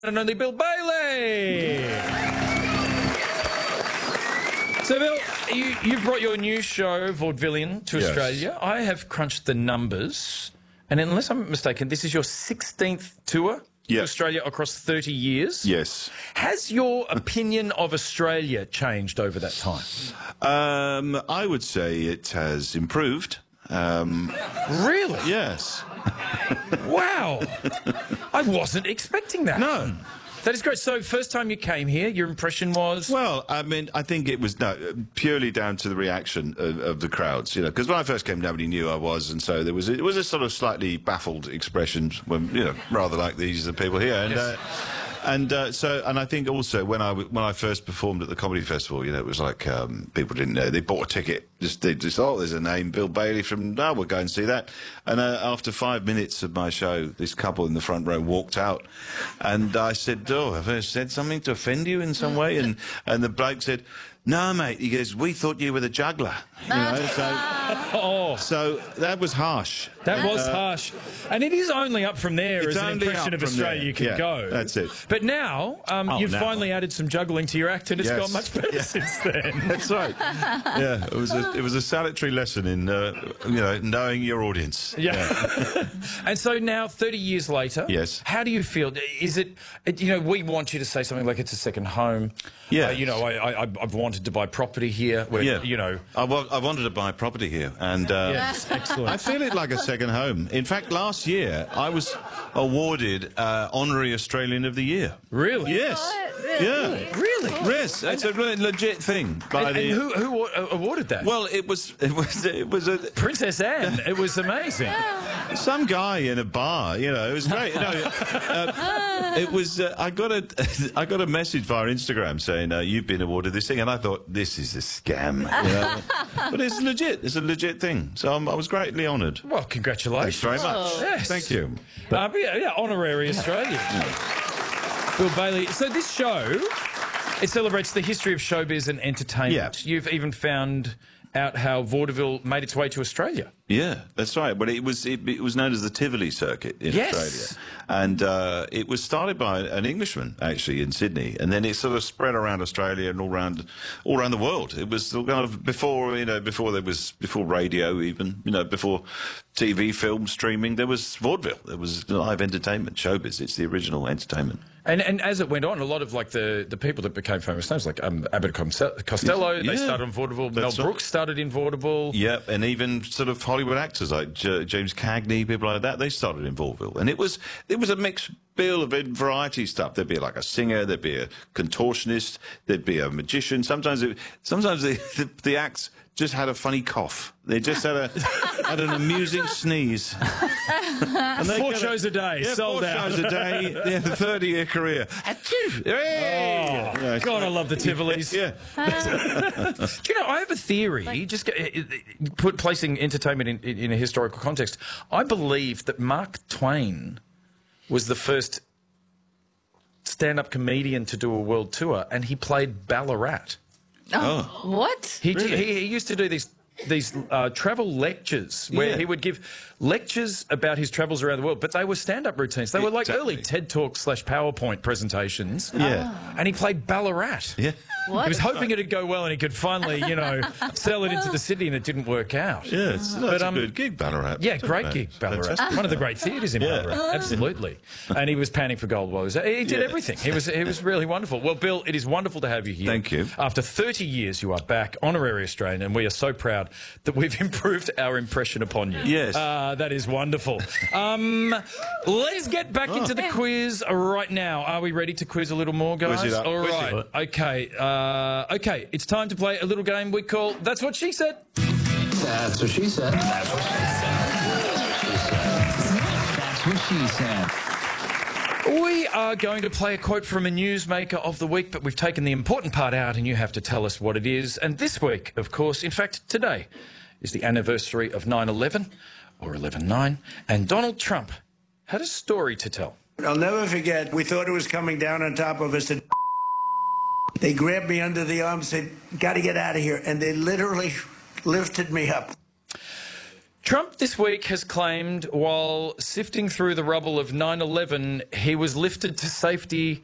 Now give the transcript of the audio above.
And only Bill Bailey. So, Bill, you brought your new show, Vaudevillian, to Australia. I have crunched the numbers, and unless I'm mistaken, this is your 16th tour to Australia across 30 years. Yes. Has your opinion of Australia changed over that time? I would say it has improved. Really? Yes. Wow. I wasn't expecting that. No. That is great. So, first time you came here, your impression was? Well, I mean, I think it was purely down to the reaction of the crowds, you know, because when I first came, nobody knew I was, and so it was a sort of slightly baffled expression when, you know, rather like these are the people here, and. And I think also when I first performed at the comedy festival, you know, it was like people didn't know. They bought a ticket. They just there's a name, Bill Bailey from. Oh, we'll go and see that. And after 5 minutes of my show, this couple in the front row walked out, and I said, "Oh, have I said something to offend you in some way?" And the bloke said, "No, mate." He goes, "We thought you were the juggler." You know, so that was harsh. That was harsh. And it is only up from there as an impression of Australia you can go. That's it. But now, you've finally added some juggling to your act, and it's got much better since then. That's right. Yeah, it was a salutary lesson in, you know, knowing your audience. Yeah. And so now, 30 years later, how do you feel? Is it, you know, we want you to say something like it's a second home. Yeah. You know, I've wanted to buy property here. Where, you know. I wanted to buy property here, and yes, excellent. I feel it like a second home. In fact, last year I was awarded Honorary Australian of the Year. Really? Yes. Yeah. Really? Yes. It's a legit thing. And who awarded that? Well, it was a Princess Anne. It was amazing. Some guy in a bar. You know, it was great. It was. I got a message via Instagram saying you've been awarded this thing, and I thought this is a scam. You know? But it's legit. It's a legit thing. So I was greatly honoured. Well, congratulations. Thanks very much. Yes. Thank you. Honorary Australian. Bill Bailey. So this show, it celebrates the history of showbiz and entertainment. You've even found out how vaudeville made its way to Australia. Yeah, that's right. But it was known as the Tivoli circuit in Australia, and it was started by an Englishman actually in Sydney, and then it sort of spread around Australia and all around the world. It was kind of before radio, even, you know, before TV, film, streaming. There was vaudeville. There was live entertainment, showbiz. It's the original entertainment. And as it went on, a lot of like the people that became famous names, like Abbott Costello, they started on vaudeville. Mel Brooks started in vaudeville. Yep, and even sort of Hollywood actors like James Cagney, people like that, they started in vaudeville. And it was a mixed bill of variety stuff. There'd be like a singer, there'd be a contortionist, there'd be a magician. Sometimes the acts just had a funny cough. They just had an amusing sneeze. And 4 shows a day, sold out. 4 shows a day, 30-year career. Hey! God, I love the Tivolis. Do you know, I have a theory, just placing entertainment in a historical context. I believe that Mark Twain was the first stand-up comedian to do a world tour, and he played Ballarat. Oh. What? He used to do these travel lectures where he would give lectures about his travels around the world, but they were stand-up routines. They were like early TED Talk / PowerPoint presentations. And he played Ballarat. What? He was hoping it'd go well and he could finally, you know, sell it into the city, and it didn't work out. Yeah, it's a good gig, Ballarat. Yeah, great gig, Ballarat. Fantastic. One of the great theatres in Ballarat, absolutely. And he was panning for gold while he was there. He did everything. He was really wonderful. Well, Bill, it is wonderful to have you here. Thank you. After 30 years, you are back, honorary Australian, and we are so proud that we've improved our impression upon you. Yes. That is wonderful. Let's get back into the quiz right now. Are we ready to quiz a little more, guys? Quiz it up. All right. Okay, it's time to play a little game we call That's What She Said. That's what she said. That's what she said. That's what she said. We are going to play a quote from a newsmaker of the week, but we've taken the important part out and you have to tell us what it is. And this week, of course, in fact, today is the anniversary of 9/11, or 11/9, and Donald Trump had a story to tell. I'll never forget, we thought it was coming down on top of us. They grabbed me under the arm and said, "Got to get out of here." And they literally lifted me up. Trump this week has claimed while sifting through the rubble of 9/11, he was lifted to safety